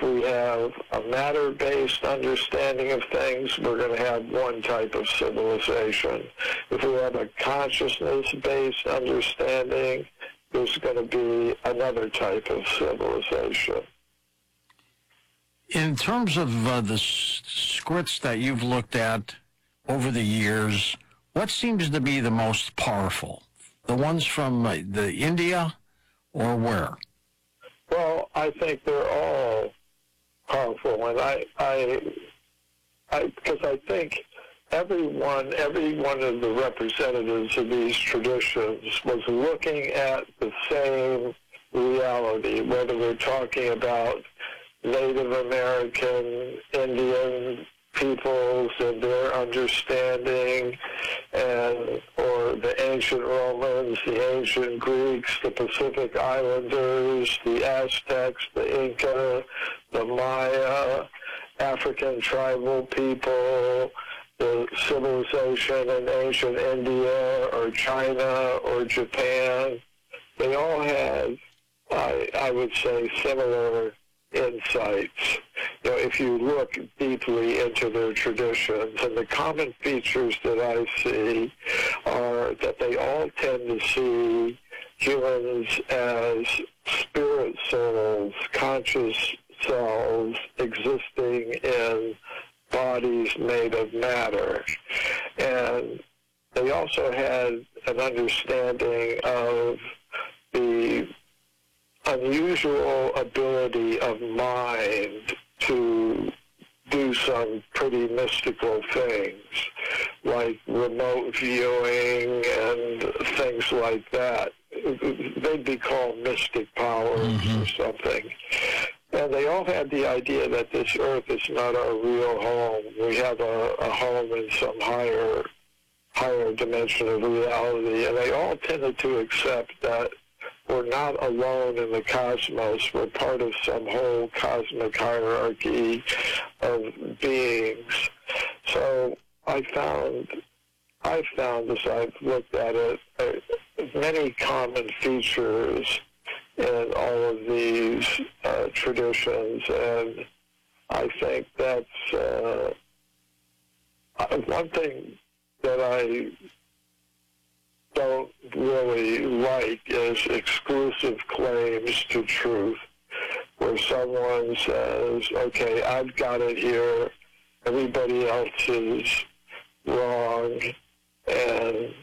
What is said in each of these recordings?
we have a matter-based understanding of things, we're going to have one type of civilization. If we have a consciousness-based understanding, there's going to be another type of civilization. In terms of the scripts that you've looked at over the years, what seems to be the most powerful? The ones from the India or where? Well, I think they're all powerful, and because I think every one of the representatives of these traditions was looking at the same reality, whether we're talking about Native American, Indian peoples and their understanding, or the ancient Romans, the ancient Greeks, the Pacific Islanders, the Aztecs, the Inca, the Maya, African tribal people, the civilization in ancient India or China or Japan. They all had, I would say, similar insights. If you look deeply into their traditions, and the common features that I see are that they all tend to see humans as spirit souls, conscious selves existing in bodies made of matter. And they also had an understanding of the unusual ability of mind to do some pretty mystical things, like remote viewing and things like that. They'd be called mystic powers or something. And they all had the idea that this earth is not our real home. We have a home in some higher dimension of reality. And they all tended to accept that we're not alone in the cosmos. We're part of some whole cosmic hierarchy of beings. So I've found as I've looked at it, many common features in all of these traditions, and I think that's one thing that I don't really like is exclusive claims to truth, where someone says, okay, I've got it here, everybody else is wrong, and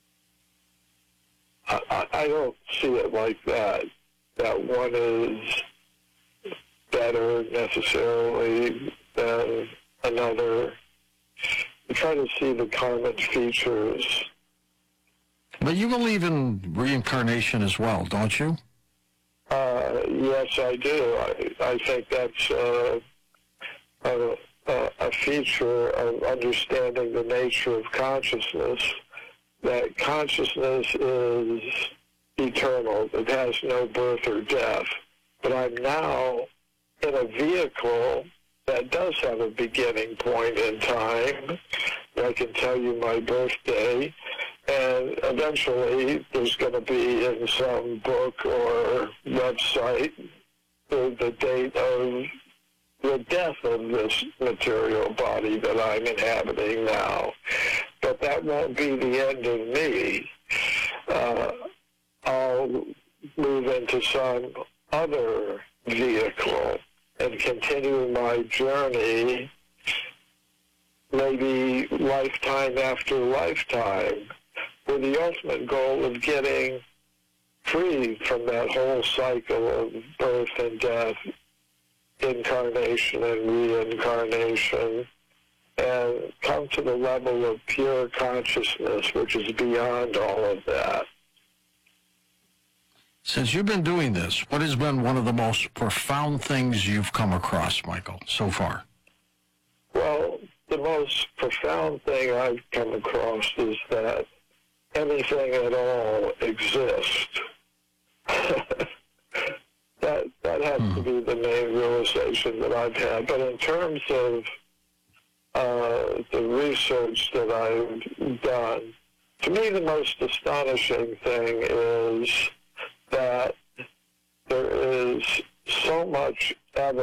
I don't see it like that one is better necessarily than another. I try to see the common features. But you believe in reincarnation as well, don't you? Yes, I do. I think that's a feature of understanding the nature of consciousness, that consciousness is eternal. It has no birth or death. But I'm now in a vehicle that does have a beginning point in time. I can tell you my birthday, and eventually there's going to be in some book or website the date of the death of this material body that I'm inhabiting now. But that won't be the end of me. I'll move into some other vehicle and continue my journey, maybe lifetime after lifetime, with the ultimate goal of getting free from that whole cycle of birth and death, incarnation and reincarnation, and come to the level of pure consciousness, which is beyond all of that. Since you've been doing this, what has been one of the most profound things you've come across, Michael, so far? Well, the most profound thing I've come across is that anything at all exists. That has to be the main realization that I've had. But in terms of the research that I've done, to me the most astonishing thing is that there is so much evidence